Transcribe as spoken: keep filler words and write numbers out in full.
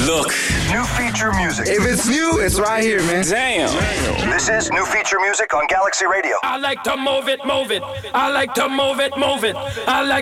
Look. New feature music. If it's new, it's right here, man. Damn. This is new feature music on Galaxy Radio. I like to move it, move it. I like to move it, move it. I like